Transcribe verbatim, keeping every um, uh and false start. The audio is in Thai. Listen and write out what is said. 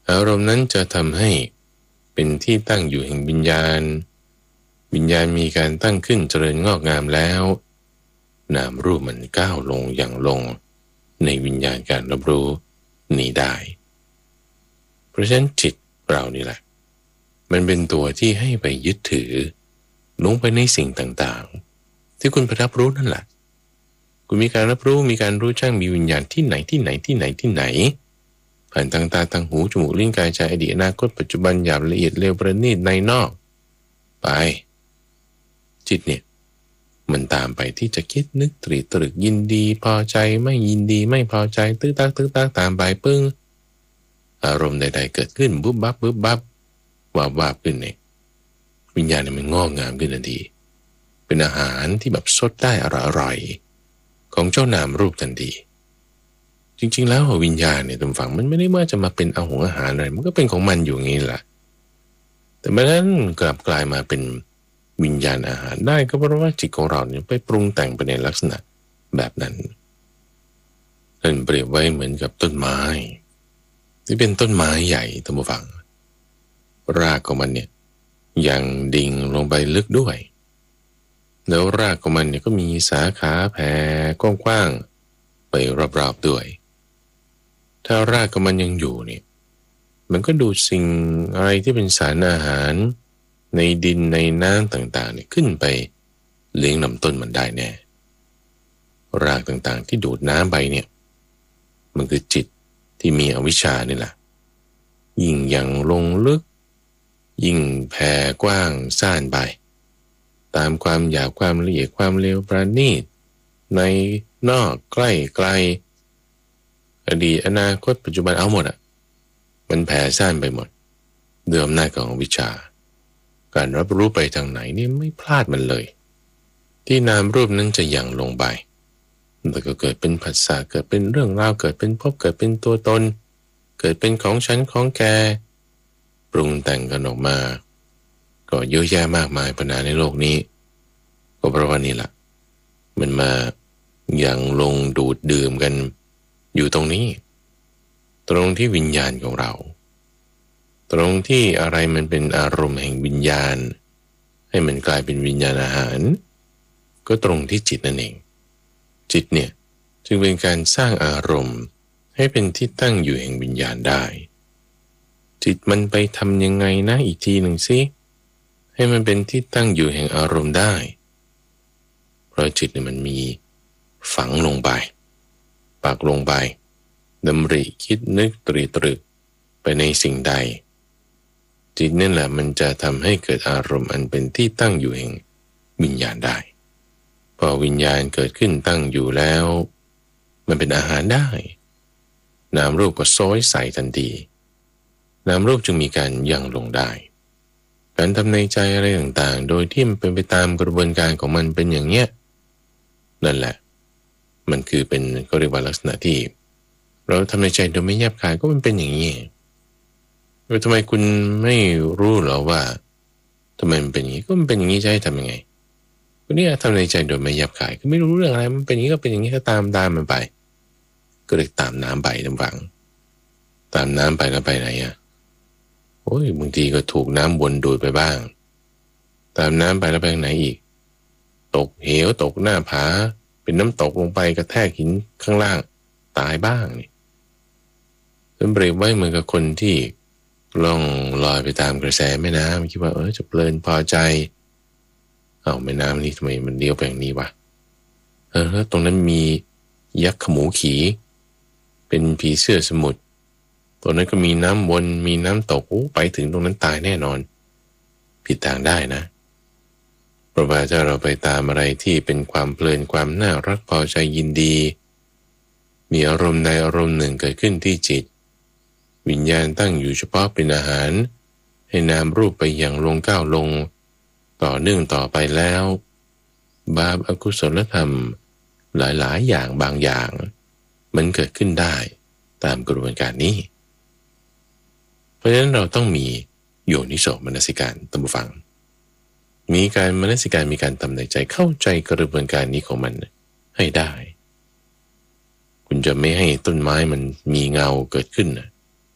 อารมณ์นั้นจะทำให้เป็นที่ตั้งอยู่แห่งวิญญาณวิญญาณมีการตั้งขึ้นเจริญงอกงามแล้วนามรูปมันก้าวลงอย่างลงในวิญญาณการรับรู้นี้ได้เพราะฉะนั้นจิตเรานี่แหละมันเป็นตัวที่ให้ไปยึดถือลงไปในสิ่งต่างๆที่คุณไปรับรู้นั่นแหละคุณมีการรับรู้มีการรู้ช่างมีวิญญาณที่ไหนที่ไหนที่ไหนที่ไหนผ่านทางตาทางหูจมูกลิ้นกายใจอดีตอนาคตปัจจุบันหยาบละเอียดเร็วประณีตในนอกไปจิตเนี่ยมันตามไปที่จะคิดนึกตรีตรึกยินดีพอใจไม่ยินดีไม่พอใจตื้อตักตื้อตักตามไปปึ้งอารมณ์ใดๆเกิดขึ้นบุ๊บบับบุ๊บบับวาบวาบขึ้นเนี่ยวิญญาณเนี่ยมันงอกงามขึ้นทันทีเป็นอาหารที่แบบสดได้อร่อยๆของเจ้านามรูปทันทีจริงๆแล้ววิญญาณเนี่ยตรงฝั่งมันไม่ได้ว่าจะมาเป็นอาหงอาหารอะไรมันก็เป็นของมันอยู่อย่างนี้แหละแต่เมื่อนั้นกลับกลายมาเป็นวิญญาณอาหารได้ก็เพราะว่าจิตของเราเนี่ยไปปรุงแต่งไปในลักษณะแบบนั้นท่านเปรียบไว้เหมือนกับต้นไม้ที่เป็นต้นไม้ใหญ่ท่านผู้ฟังรากของมันเนี่ยยังดิ่งลงไปลึกด้วยแล้วรากของมันเนี่ยก็มีสาขาแผ่กว้างๆไปรอบๆด้วยถ้ารากของมันยังอยู่เนี่ยมันก็ดูดสิ่งอะไรที่เป็นสารอาหารในดินในน้ำต่างๆเนี่ยขึ้นไปเลี้ยงลำต้นมันได้แน่รากต่างๆที่ดูดน้ำไปเนี่ยมันคือจิตที่มีอวิชชานี่แหละยิ่งยังลงลึกยิ่งแผ่กว้างซ่านไปตามความหยาบความละเอียดความเร็วประณีตในนอกใกล้ไกลอดีตอนาคตปัจจุบันเอาหมดอ่ะมันแผ่ซ่านไปหมดด้วยอำนาจของวิชาการรับรู้ไปทางไหนนี่ไม่พลาดมันเลยที่นามรูปนั้นจะหยั่งลงไปแล้วก็เกิดเป็นผัสสะเกิดเป็นเรื่องราวเกิดเป็นภพเกิดเป็นตัวตนเกิดเป็นของฉันของแกปรุงแต่งกันออกมาก็เยอะแยะมากมายปัญหาในโลกนี้ก็เพราะว่านี่แหละมันมาอย่างลงดูดดื่มกันอยู่ตรงนี้ตรงที่วิญญาณของเราตรงที่อะไรมันเป็นอารมณ์แห่งวิญญาณให้มันกลายเป็นวิญญาณอาหารก็ตรงที่จิตนั่นเองจิตเนี่ยจึงเป็นการสร้างอารมณ์ให้เป็นที่ตั้งอยู่แห่งวิญญาณได้จิตมันไปทำยังไงนะอีกทีหนึ่งสิให้มันเป็นที่ตั้งอยู่แห่งอารมณ์ได้เพราะจิตเนี่ยมันมีฝังลงไปปักลงไปดำริคิดนึกตรีตรึกไปในสิ่งใดจิตนั่นแหละมันจะทำให้เกิดอารมณ์อันเป็นที่ตั้งอยู่แห่งวิญญาณได้พอวิญญาณเกิดขึ้นตั้งอยู่แล้วมันเป็นอาหารได้นามรูปก็โซ้ยใส่ทันทีนามรูปจึงมีการยั่งลงได้การทำในใจอะไรต่างๆโดยที่มันเป็นไปตามกระบวนการของมันเป็นอย่างเนี้ยนั่นแหละมันคือเป็นก็เรียกว่าลักษณะที่เราทำในใจโดยไม่แยบคายก็มันเป็นอย่างนี้ทำไมคุณไม่รู้หรอว่าทำไมมันเป็นอย่างนี้ก็มันเป็นอย่างนี้จะให้ทำยังไงก็เนี่ยทำในใจโดยไม่แยบคายก็ไม่รู้เรื่องอะไรมันเป็นอย่างนี้ก็เป็นอย่างนี้ก็ตามตามมันไปก็เลยตามน้ำไปทั้งฝังตามน้ำไปแล้วไปไหนอ่ะโอ้ยบางทีก็ถูกน้ำวนดูดไปบ้างตามน้ำไปแล้วไปไหนอีกตกเหวตกหน้าผาเป็นน้ำตกลงไปกระแทกหินข้างล่างตายบ้างนี่เป็นเปรียบไว้เหมือนกับคนที่ล่องลอยไปตามกระแสแม่น้ำคิดว่าเออจะเพลินพอใจเอาแม่น้ำนี้ทำไมมันเลี้ยวไปอย่างนี้วะเออแล้วตรงนั้นมียักษ์ขมูขีเป็นผีเสื้อสมุทรตรงนั้นก็มีน้ำวนมีน้ำตกโอ้ไปถึงตรงนั้นตายแน่นอนผิดทางได้นะเพราะว่าถ้าเราไปตามอะไรที่เป็นความเพลินความน่ารักพอใจยินดีมีอารมณ์ใดอารมณ์หนึ่งเกิดขึ้นที่จิตวิญญาณตั้งอยู่เฉพาะเป็นอาหารให้นามรูปไปอย่างลงก้าวลงต่อเนื่องต่อไปแล้วบาปอกุศลธรรมหลายๆอย่างบางอย่างมันเกิดขึ้นได้ตามกระบวนการนี้เพราะฉะนั้นเราต้องมีโยนิโสมนสิการตั้งฟังมีการมนสิการมีการทำในใจเข้าใจกระบวนการนี้ของมันให้ได้คุณจะไม่ให้ต้นไม้มันมีเงาเกิดขึ้นนะ